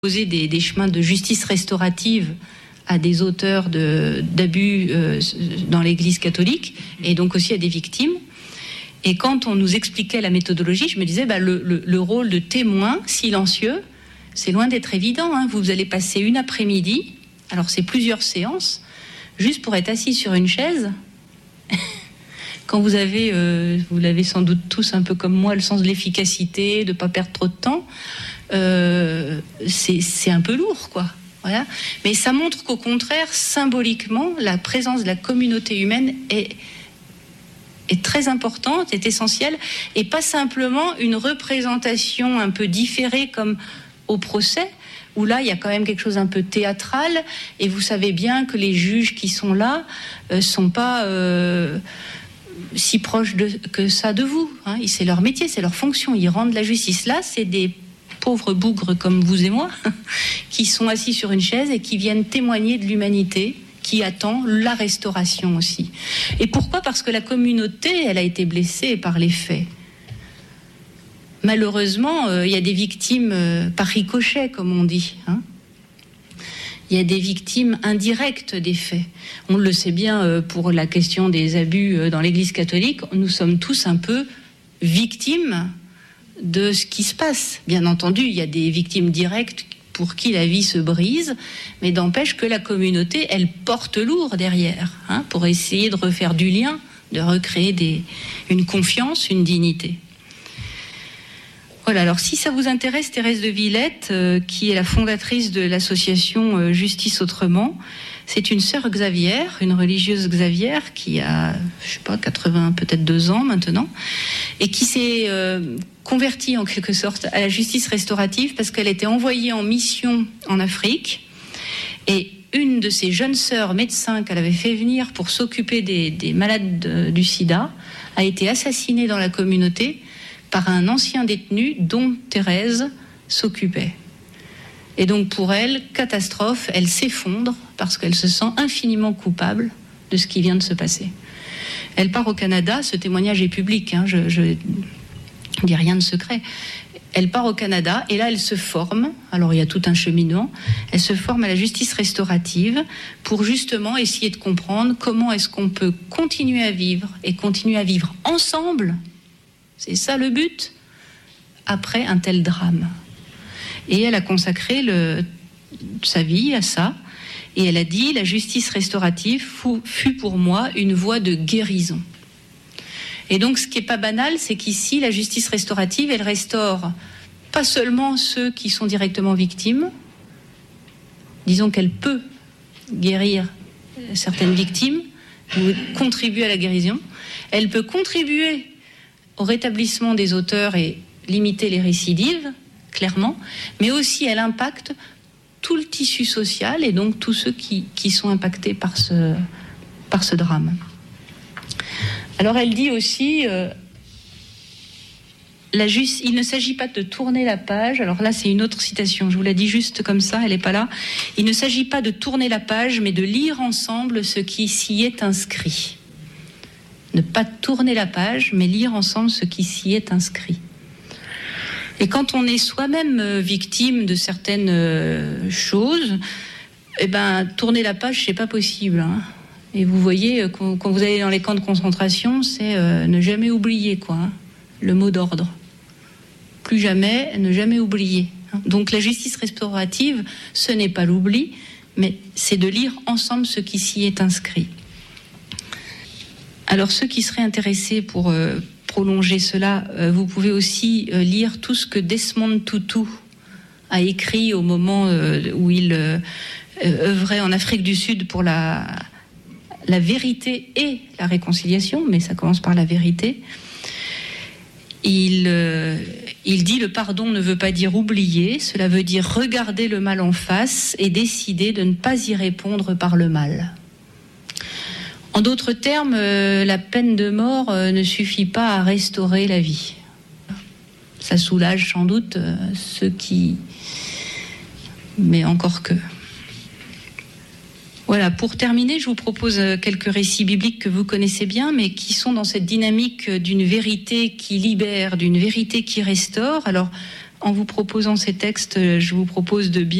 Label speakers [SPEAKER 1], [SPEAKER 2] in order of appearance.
[SPEAKER 1] Poser des chemins de justice restaurative à des auteurs d'abus dans l'Église catholique et donc aussi à des victimes. Et quand on nous expliquait la méthodologie, je me disais, le rôle de témoin silencieux, c'est loin d'être évident. Hein. Vous allez passer une après-midi, alors c'est plusieurs séances, juste pour être assis sur une chaise. Quand vous l'avez sans doute tous un peu comme moi, le sens de l'efficacité, de ne pas perdre trop de temps, c'est un peu lourd, quoi. Voilà. Mais ça montre qu'au contraire, symboliquement, la présence de la communauté humaine est très importante, est essentielle, et pas simplement une représentation un peu différée comme au procès, où là, il y a quand même quelque chose un peu théâtral, et vous savez bien que les juges qui sont là sont pas si proches que ça de vous. Hein. C'est leur métier, c'est leur fonction, ils rendent la justice. Là, c'est des pauvres bougres comme vous et moi, qui sont assis sur une chaise et qui viennent témoigner de l'humanité qui attend la restauration aussi. Et pourquoi ? Parce que la communauté, elle a été blessée par les faits. Malheureusement, il y a des victimes par ricochet, comme on dit. Hein. Il y a des victimes indirectes des faits. On le sait bien pour la question des abus dans l'Église catholique, nous sommes tous un peu victimes de ce qui se passe. Bien entendu, il y a des victimes directes pour qui la vie se brise, mais d'empêche que la communauté, elle porte lourd derrière, hein, pour essayer de refaire du lien, de recréer une confiance, une dignité. Voilà, alors si ça vous intéresse, Thérèse de Villette, qui est la fondatrice de l'association Justice Autrement, c'est une sœur Xavier, une religieuse Xavier, qui a, 80, peut-être 2 ans maintenant, et qui s'est convertie en quelque sorte à la justice restaurative parce qu'elle était envoyée en mission en Afrique, et une de ses jeunes sœurs médecins qu'elle avait fait venir pour s'occuper des malades du sida a été assassinée dans la communauté par un ancien détenu dont Thérèse s'occupait. Et donc pour elle, catastrophe, elle s'effondre parce qu'elle se sent infiniment coupable de ce qui vient de se passer. Elle part au Canada, ce témoignage est public, hein, je dis rien de secret. Elle part au Canada et là elle se forme, alors il y a tout un cheminement, elle se forme à la justice restaurative pour justement essayer de comprendre comment est-ce qu'on peut continuer à vivre et continuer à vivre ensemble. C'est ça le but, après un tel drame. Et elle a consacré sa vie à ça. Et elle a dit, la justice restaurative fut pour moi une voie de guérison. Et donc, ce qui n'est pas banal, c'est qu'ici, la justice restaurative, elle restaure pas seulement ceux qui sont directement victimes. Disons qu'elle peut guérir certaines victimes, ou contribuer à la guérison. Elle peut contribuer au rétablissement des auteurs et limiter les récidives, clairement, mais aussi elle impacte tout le tissu social et donc tous ceux qui sont impactés par ce drame. Alors elle dit aussi, il ne s'agit pas de tourner la page, alors là c'est une autre citation, je vous la dis juste comme ça, elle n'est pas là, il ne s'agit pas de tourner la page, mais de lire ensemble ce qui s'y est inscrit. Ne pas tourner la page, mais lire ensemble ce qui s'y est inscrit. Et quand on est soi-même victime de certaines choses, tourner la page, c'est pas possible. Hein. Et vous voyez, quand vous allez dans les camps de concentration, c'est ne jamais oublier, quoi. Hein, le mot d'ordre. Plus jamais, ne jamais oublier. Hein. Donc la justice restaurative, ce n'est pas l'oubli, mais c'est de lire ensemble ce qui s'y est inscrit. Alors ceux qui seraient intéressés pour prolonger cela, vous pouvez aussi lire tout ce que Desmond Tutu a écrit au moment où il œuvrait en Afrique du Sud pour la vérité et la réconciliation, mais ça commence par la vérité. Il dit « Le pardon ne veut pas dire oublier, cela veut dire regarder le mal en face et décider de ne pas y répondre par le mal. » En d'autres termes, la peine de mort ne suffit pas à restaurer la vie. Ça soulage sans doute ceux qui... Mais encore que... Voilà, pour terminer, je vous propose quelques récits bibliques que vous connaissez bien, mais qui sont dans cette dynamique d'une vérité qui libère, d'une vérité qui restaure. Alors, En vous proposant ces textes, je vous propose de bien